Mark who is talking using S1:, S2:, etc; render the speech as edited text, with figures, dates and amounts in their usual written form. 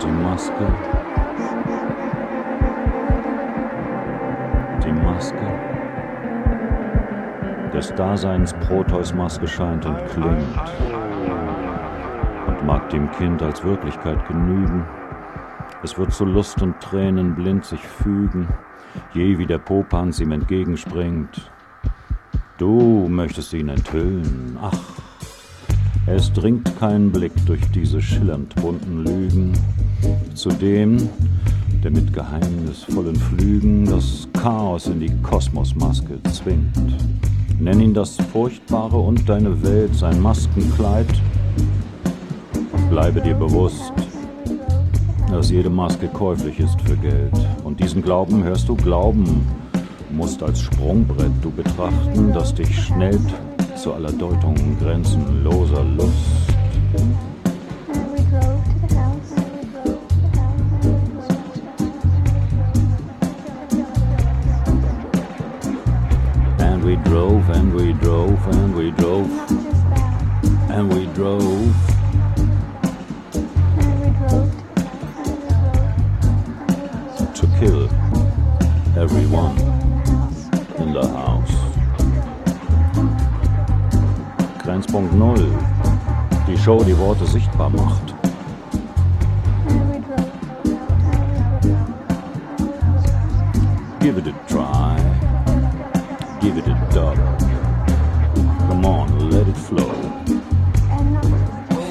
S1: Die Maske. Die Maske. Des Daseins Proteus-Maske scheint und klingt und mag dem Kind als Wirklichkeit genügen. Es wird zu Lust und Tränen blind sich fügen, je wie der Popanz ihm entgegenspringt. Du möchtest ihn enthüllen, ach, es dringt kein Blick durch diese schillernd bunten Lügen zu dem, der mit geheimnisvollen Flügen das Chaos in die Kosmosmaske zwingt. Nenn ihn das Furchtbare und deine Welt, sein Maskenkleid. Bleibe dir bewusst, dass jede Maske käuflich ist für Geld. Und diesen Glauben hörst du glauben, musst als Sprungbrett du betrachten, das dich schnellt zu aller Deutung grenzenloser Lust. And we drove, and we drove, and we drove, and we drove. To kill everyone in the house. Grenzpunkt Null. Die Show, die Worte sichtbar macht. Give it a try. Give it a dub. Come on, let it flow.